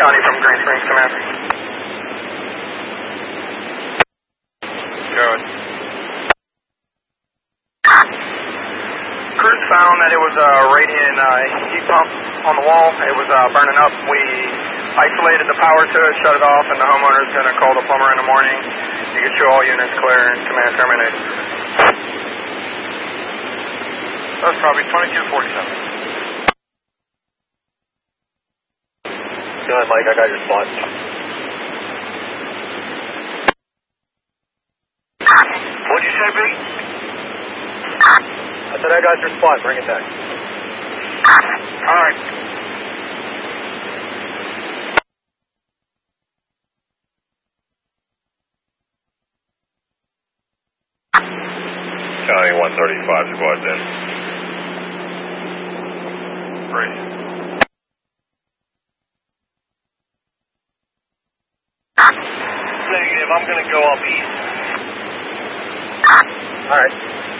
County from Green Springs, command. Good. Crews found that it was a radiant heat pump on the wall. It was burning up. We isolated the power to it, shut it off, and the homeowner's going to call the plumber in the morning. You can show all units clear and command terminate. That's probably 2247. Go ahead, Mike. I got your spot. What'd you say, B? I said I got your spot. Bring it back. All right. County 135, squad's in. Great. Negative, I'm going to go up east. All right.